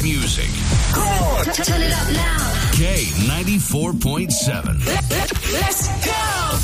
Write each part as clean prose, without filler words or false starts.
music. Cool. Turn it up now. K94.7. Let's go.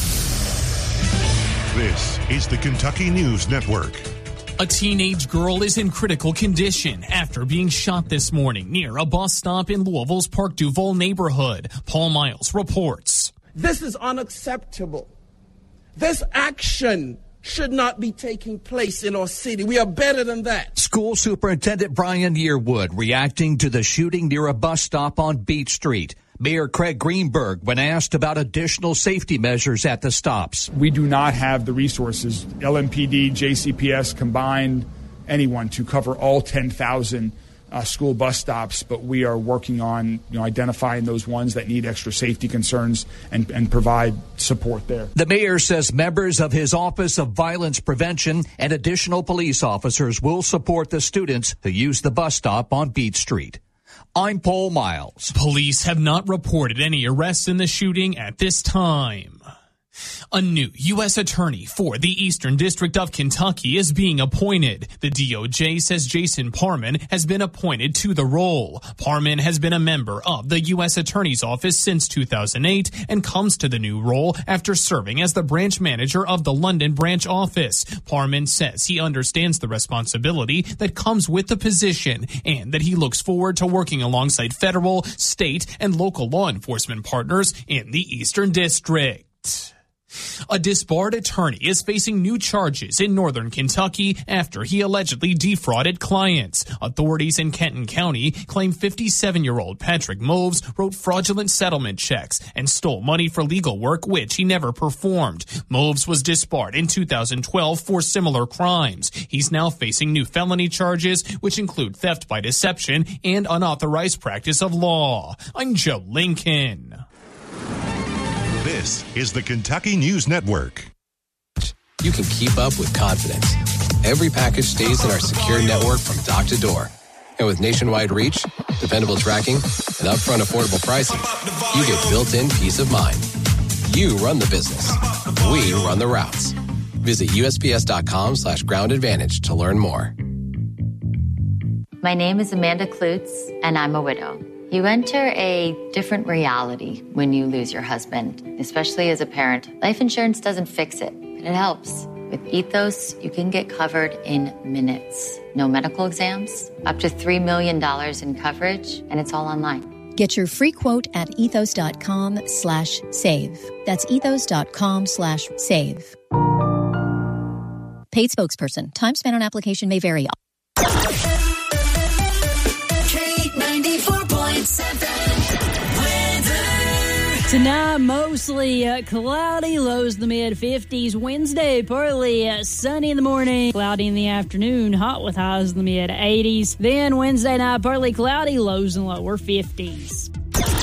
This is the Kentucky News Network. A teenage girl is in critical condition after being shot this morning near a bus stop in Louisville's Park Duval neighborhood. Paul Miles reports. This is unacceptable. This action should not be taking place in our city. We are better than that. School Superintendent Brian Yearwood reacting to the shooting near a bus stop on Beach Street. Mayor Craig Greenberg, when asked about additional safety measures at the stops. We do not have the resources, LMPD, JCPS combined, anyone, to cover all 10,000 school bus stops, but we are working on identifying those ones that need extra safety concerns and provide support there. The mayor says members of his Office of Violence Prevention and additional police officers will support the students who use the bus stop on Beach Street. I'm Paul Miles. Police have not reported any arrests in the shooting at this time. A new U.S. attorney for the Eastern District of Kentucky is being appointed. The DOJ says Jason Parman has been appointed to the role. Parman has been a member of the U.S. Attorney's Office since 2008 and comes to the new role after serving as the branch manager of the London branch office. Parman says he understands the responsibility that comes with the position and that he looks forward to working alongside federal, state, and local law enforcement partners in the Eastern District. A disbarred attorney is facing new charges in northern Kentucky after he allegedly defrauded clients. Authorities in Kenton County claim 57-year-old Patrick Moves wrote fraudulent settlement checks and stole money for legal work which he never performed. Moves was disbarred in 2012 for similar crimes. He's now facing new felony charges which include theft by deception and unauthorized practice of law. I'm Joe Lincoln. This is the Kentucky News Network. You can keep up with confidence. Every package stays in our secure network from dock to door. And with nationwide reach, dependable tracking, and upfront affordable pricing, you get built-in peace of mind. You run the business. We run the routes. Visit USPS.com/Ground Advantage to learn more. My name is Amanda Klutz, and I'm a widow. You enter a different reality when you lose your husband, especially as a parent. Life insurance doesn't fix it, but it helps. With Ethos, you can get covered in minutes. No medical exams, up to $3 million in coverage, and it's all online. Get your free quote at ethos.com/save. That's ethos.com/save. Paid spokesperson. Time spent on application may vary. Tonight, mostly cloudy, lows in the mid-50s. Wednesday, partly sunny in the morning, cloudy in the afternoon, hot with highs in the mid-80s. Then Wednesday night, partly cloudy, lows in the lower 50s.